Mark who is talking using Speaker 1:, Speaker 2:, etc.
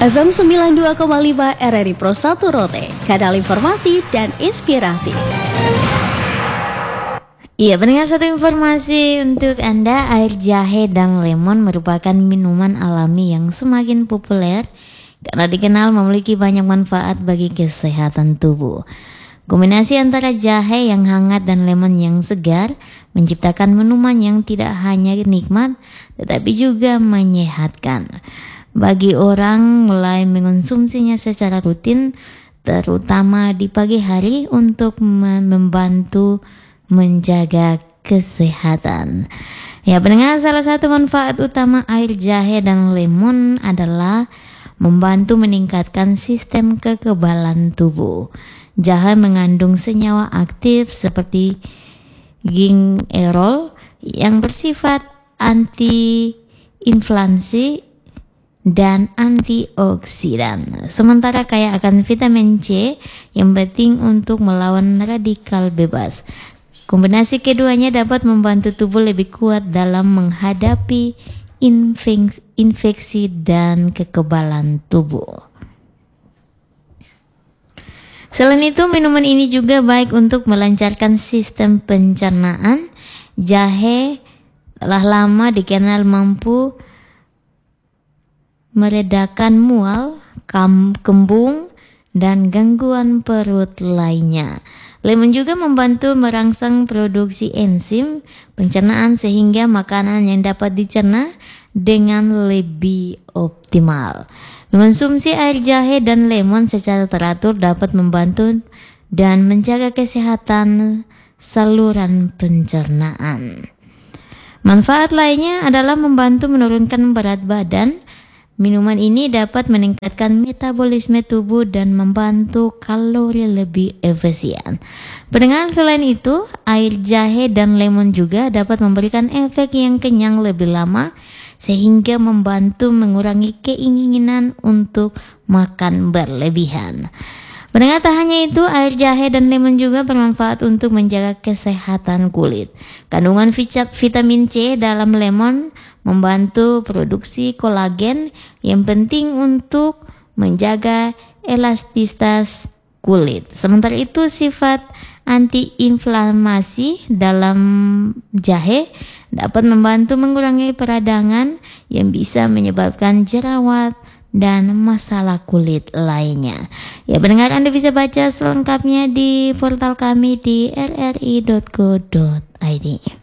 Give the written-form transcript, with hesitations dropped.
Speaker 1: FM 92,5 RRI Pro 1 Rote, kanal informasi dan inspirasi.
Speaker 2: Iya, pendengar, satu informasi untuk Anda. Air jahe dan lemon merupakan minuman alami yang semakin populer karena dikenal memiliki banyak manfaat bagi kesehatan tubuh. Kombinasi antara jahe yang hangat dan lemon yang segar menciptakan minuman yang tidak hanya nikmat tetapi juga menyehatkan. Bagi orang mulai mengonsumsinya secara rutin, terutama di pagi hari untuk membantu menjaga kesehatan. Ya, pendengar, salah satu manfaat utama air jahe dan lemon adalah membantu meningkatkan sistem kekebalan tubuh. Jahe mengandung senyawa aktif seperti gingerol yang bersifat anti-inflamasi dan antioksidan. Sementara kaya akan vitamin C yang penting untuk melawan radikal bebas. Kombinasi keduanya dapat membantu tubuh lebih kuat dalam menghadapi infeksi dan kekebalan tubuh. Selain itu, minuman ini juga baik untuk melancarkan sistem pencernaan. Jahe telah lama dikenal mampu meredakan mual, kembung, dan gangguan perut lainnya. Lemon juga membantu merangsang produksi enzim pencernaan sehingga makanan yang dapat dicerna dengan lebih optimal. Mengonsumsi air jahe dan lemon secara teratur dapat membantu dan menjaga kesehatan saluran pencernaan. Manfaat lainnya adalah membantu menurunkan berat badan. Minuman ini dapat meningkatkan metabolisme tubuh dan membantu kalori lebih efisien. Pendengar, selain itu, air jahe dan lemon juga dapat memberikan efek yang kenyang lebih lama sehingga membantu mengurangi keinginan untuk makan berlebihan. Pendengar, tak hanya itu, air jahe dan lemon juga bermanfaat untuk menjaga kesehatan kulit. Kandungan vitamin C dalam lemon membantu produksi kolagen yang penting untuk menjaga elastisitas kulit. Sementara itu, sifat antiinflamasi dalam jahe dapat membantu mengurangi peradangan yang bisa menyebabkan jerawat dan masalah kulit lainnya. Ya, pendengar, Anda bisa baca selengkapnya di portal kami di rri.co.id.